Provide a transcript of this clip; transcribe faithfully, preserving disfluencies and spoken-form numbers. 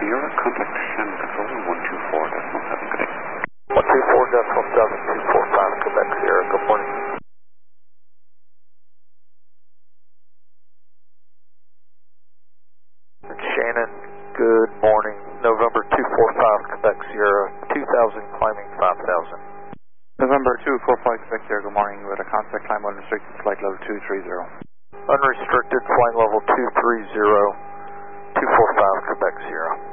Sierra, contact Shannon Control one two four decimal seven. Good day. one two four decimal seven, two four five, Quebec Sierra. Good morning. Shannon, good morning. November two four five, Quebec Sierra, two thousand climbing five thousand. November two four five, Quebec Sierra, good morning. With a contact climb unrestricted flight level two three zero. Unrestricted flight level two three zero, two four five, Quebec Sierra.